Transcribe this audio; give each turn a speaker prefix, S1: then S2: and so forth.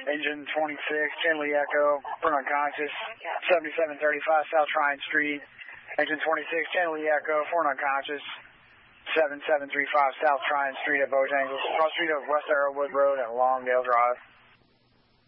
S1: Engine 26, Chinley Echo, burn unconscious, 7735 South Tryon Street. Engine 26, Chinley Echo, born unconscious, 7735 South Tryon Street at Bojangles, cross street of West Arrowwood Road at Longdale Drive.